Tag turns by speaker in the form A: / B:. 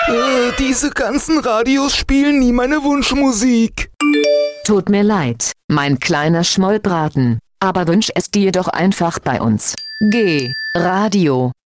A: Diese ganzen Radios spielen nie meine Wunschmusik.
B: Tut mir leid, mein kleiner Schmollbraten, aber wünsch es dir doch einfach bei uns. Geh, Radio.